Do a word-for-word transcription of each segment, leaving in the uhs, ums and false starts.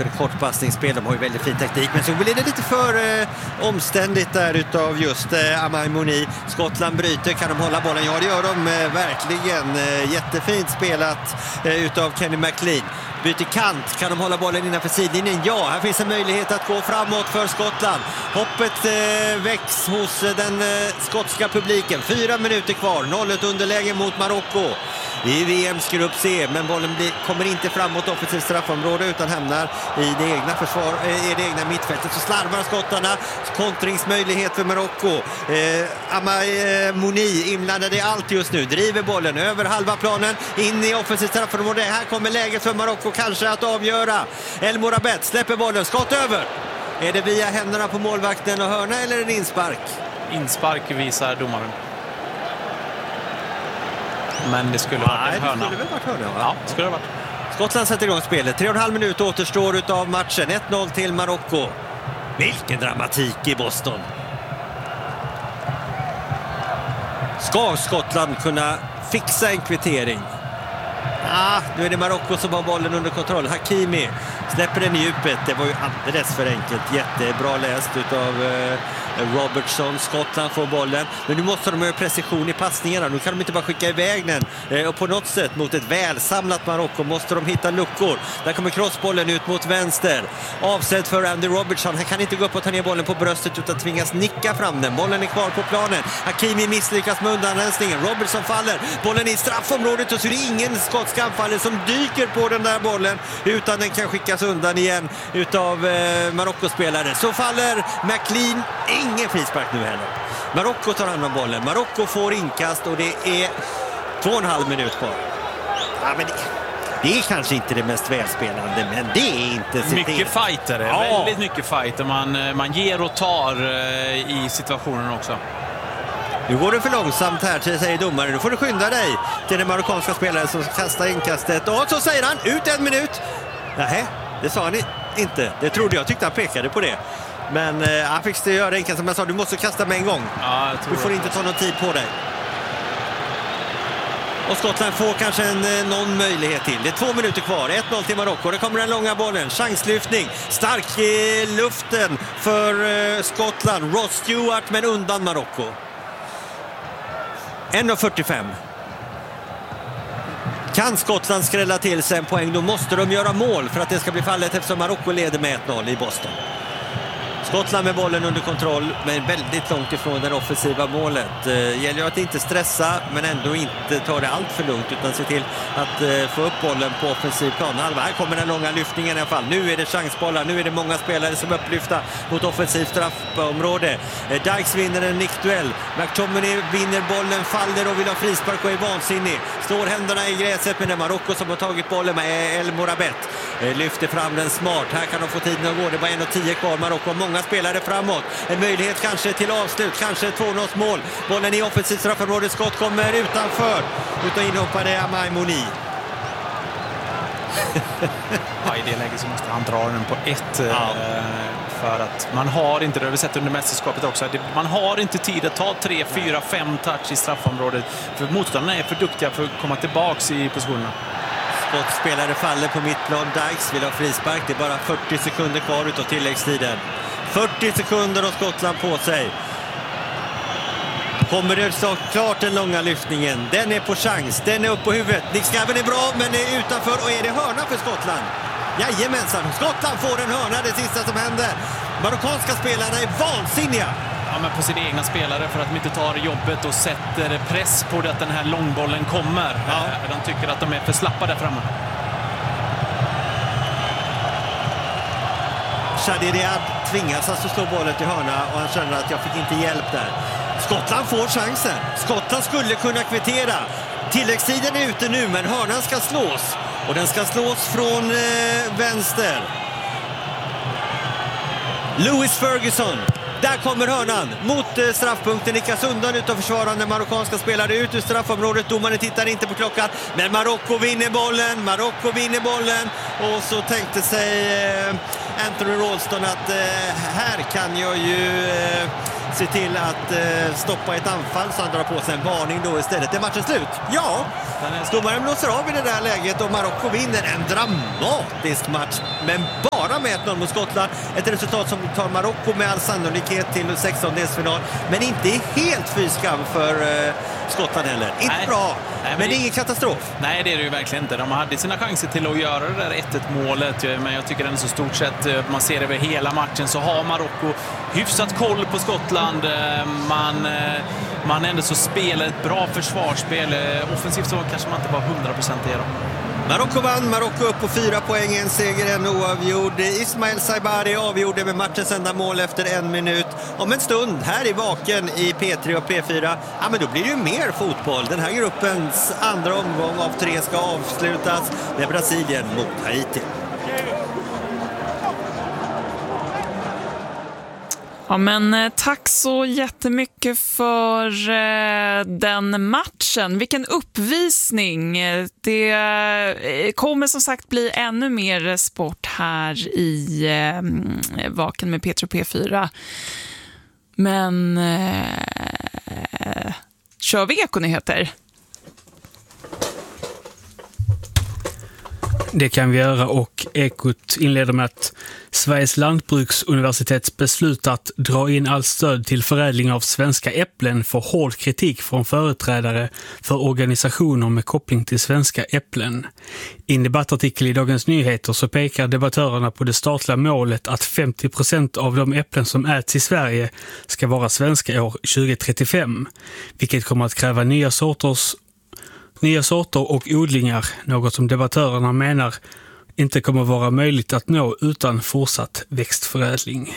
också ett kortpassningsspel. De har ju väldigt fin teknik, men så blir det lite för eh, omständigt där utav just eh, Amai Moni. Skottland bryter, kan de hålla bollen? Ja, det gör de eh, verkligen. Eh, jättefint spelat eh, utav Kenny McLean. Byter kant, kan de hålla bollen innanför sidlinjen? Ja, här finns en möjlighet att gå framåt för Skottland. Hoppet eh, väcks hos eh, den eh, skotska publiken. Fyra minuter kvar, noll ett underläge mot Marocko i V M:s grupp C, men bollen blir, kommer inte framåt offensivt straffområde utan hamnar i det egna försvar, eh, i det egna mittfältet. Så slarvar skottarna, kontringsmöjlighet för Marocko. Eh, Amai eh, Moni inblandad i allt just nu, driver bollen över halva planen in i offensivt straffområde. Här kommer läget för Marocko kanske att avgöra. El Morabet släpper bollen, skott över. Är det via händerna på målvakten och hörna eller är det inspark? Inspark visar domaren. Men det skulle Nej, varit en hörna. Det skulle väl varit hörna, va? Ja, det skulle det varit. Skottland sätter igång spelet. Tre och en halv minut återstår utav matchen. ett noll till Marocko. Vilken dramatik i Boston. Ska Skottland kunna fixa en kvittering? Ah, nu är det Marocko som har bollen under kontroll. Hakimi släpper den i djupet. Det var ju alldeles för enkelt. Jättebra läst utav eh, Robertson. Skottland får bollen. Men nu måste de ha precision i passningarna. Nu kan de inte bara skicka iväg den. Eh, och på något sätt mot ett välsamlat Marocko måste de hitta luckor. Där kommer crossbollen ut mot vänster. Avsett för Andy Robertson. Han kan inte gå upp och ta ner bollen på bröstet utan tvingas nicka fram den. Bollen är kvar på planen. Hakimi misslyckas med undanrensningen. Robertson faller. Bollen i straffområdet och så är det ingen skotska anfallare som dyker på den där bollen utan den kan skickas undan igen utav eh, Marocko-spelare. Så faller McLean. Ingen frispark nu heller. Marocko tar hand om bollen. Marocko får inkast och det är två och en halv minut kvar. Ja, men det, det är kanske inte det mest välspelande, men det är inte... Mycket fighter, ja. Väldigt mycket fighter. Man, man ger och tar eh, i situationen också. Nu går det för långsamt här, säger domaren. Nu får du skynda dig till den marockanska spelaren som kastar inkastet. Och så säger han, ut en minut. Nej, det sa han inte. Det trodde jag, tyckte han pekade på det. Men eh, han fick det göra inkast som jag sa, du måste kasta med en gång. Ja, du får inte ta någon tid på dig. Och Skottland får kanske en, någon möjlighet till. Det är två minuter kvar, ett noll till Marocko. Det kommer den långa bollen, chanslyftning. Stark i luften för eh, Skottland. Ross Stewart, men undan Marocko. en fyrtiofem. Kan Skottland skrälla till sig en poäng, då måste de göra mål för att det ska bli fallet eftersom Marocko leder med ett noll i Boston. Skottland med bollen under kontroll, men väldigt långt ifrån det offensiva målet. Det gäller att inte stressa, men ändå inte ta det allt för lugnt, utan se till att få upp bollen på offensiv plan. Här kommer den långa lyftningen i alla fall. Nu är det chansbollar, nu är det många spelare som upplyfta mot offensivt straffområde. Dykes vinner en nickduell. McTominay vinner bollen, faller och vill ha frispark och är vansinnig. Slår händerna i gräset, med det Marocko som har tagit bollen med El Morabet. Lyfter fram den smart. Här kan de få tiden att gå. Det var en och tio kvar. Marocko, många spelare framåt. En möjlighet kanske till avslut. Kanske två noll mål. Bollen i offensivt straffområde. Skott kommer utanför. Utan inhoppade Amai Moni. Ja, i det läget så måste han dra den på ett. Ja. För att man har inte, det har vi sett under mästerskapet också, man har inte tid att ta tre, fyra, fem touch i straffområdet. För motståndarna är för duktiga för att komma tillbaks i positionerna. Skottspelare faller på mittplan. Dykes vill ha frispark. Det är bara fyrtio sekunder kvar utav tilläggstiden. fyrtio sekunder har Skottland på sig. Kommer det så klart den långa lyftningen. Den är på chans. Den är upp på huvudet. Nick Scaven är bra, men är utanför. Och är det hörna för Skottland? Jajamensan. Skottland får en hörna, det sista som händer. Marockanska spelarna är vansinniga. Ja, men på sina egna spelare för att de inte tar jobbet och sätter press på det att den här långbollen kommer. Ja. De tycker att de är för slappa där framme. Shadi Diab tvingas alltså slå bollen till hörna och han känner att jag fick inte hjälp där. Skottland får chansen. Skottland skulle kunna kvittera. Tilläggstiden är ute nu, men hörnan ska slås. Och den ska slås från eh, vänster. Lewis Ferguson. Där kommer hörnan mot eh, straffpunkten. Nickas undan utav försvarande marockanska spelare ut ur straffområdet. Domaren tittar inte på klockan. Men Marocko vinner bollen. Marocko vinner bollen. Och så tänkte sig eh, Anthony Ralston att eh, här kan jag ju eh, se till att eh, stoppa ett anfall. Så han drar på sig en varning då istället. Är matchen slut? Ja. Domaren blåser av i det där läget och Marocko vinner en dramatisk match. Men bara bara med ett noll mot Skottland. Ett resultat som tar Marocko med all sannolikhet till sextondelsfinal. Men inte helt fyskam för uh, Skottland heller. Inte Nej. bra, Nej, men men det är det... ingen katastrof. Nej, det är det ju verkligen inte. De hade sina chanser till att göra det där ett ett målet. Men jag tycker den är så stort sett, man ser över hela matchen så har Marocko hyfsat koll på Skottland. Man, man ändå så spelar ett bra försvarsspel. Offensivt så kanske man inte var hundra procent i dem. Marocko vann, Marocko upp på fyra poäng, en seger, en oavgjord. Ismail Saibari avgjorde med matchens enda mål efter en minut. Om en stund här i Vaken i P tre och P fyra, ja men då blir det ju mer fotboll. Den här gruppens andra omgång av tre ska avslutas med Brasilien mot Haiti. Ja, men tack så jättemycket för eh, den matchen. Vilken uppvisning. Det eh, kommer som sagt bli ännu mer sport här i eh, Vaken med P tre och P fyra. Men eh, kör vi ekonyheter? Det kan vi göra och Ekot inleder med att Sveriges lantbruksuniversitets beslut att dra in allt stöd till förädling av svenska äpplen får hård kritik från företrädare för organisationer med koppling till svenska äpplen. I en debattartikel i Dagens Nyheter så pekar debattörerna på det statliga målet att femtio procent av de äpplen som äts i Sverige ska vara svenska år tjugo trettiofem, vilket kommer att kräva nya sorters Nya sorter och odlingar, något som debattörerna menar inte kommer vara möjligt att nå utan fortsatt växtförädling.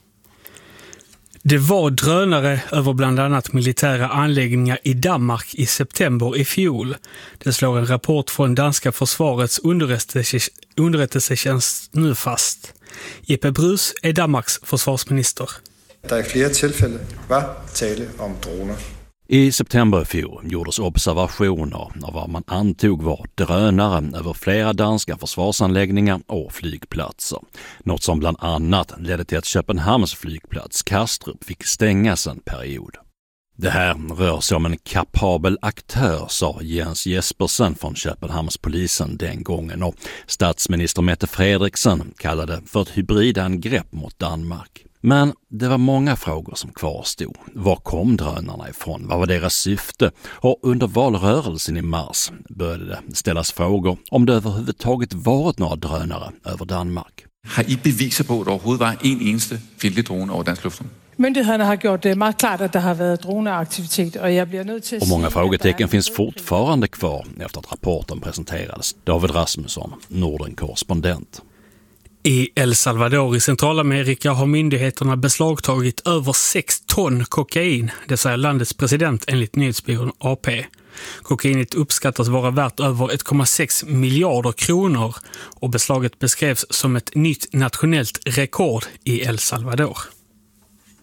Det var drönare över bland annat militära anläggningar i Danmark i september i fjol. Det slår en rapport från danska försvarets underrättelse- underrättelsetjänst nu fast. Jeppe Bruus är Danmarks försvarsminister. Det i flera tillfällen var tale om droner. I september i fjol gjordes observationer av vad man antog var drönare över flera danska försvarsanläggningar och flygplatser. Något som bland annat ledde till att Köpenhamns flygplats Kastrup fick stängas en period. Det här rör sig om en kapabel aktör, sa Jens Jespersen från Köpenhamnspolisen den gången, och statsminister Mette Frederiksen kallade för ett hybridangrepp mot Danmark. Men det var många frågor som kvarstod. Var kom drönarna ifrån? Vad var deras syfte? Och under valrörelsen i mars började det ställas frågor om det överhuvudtaget varit några drönare över Danmark. Har I beviser på, att det överhuvud var en eneste fjendtlig drone över dansk luftrum? Myndigheterna har gjort det mycket klart att det har varit droneaktivitet och jag blir nöjd till Och många frågetecken finns fortfarande kvar efter att rapporten presenterades. David Rasmusson, Norden-korrespondent. I El Salvador i Centralamerika har myndigheterna beslagtagit över sex ton kokain, det säger landets president enligt nyhetsbyrån A P. Kokainet uppskattas vara värt över ett komma sex miljarder kronor och beslaget beskrevs som ett nytt nationellt rekord i El Salvador.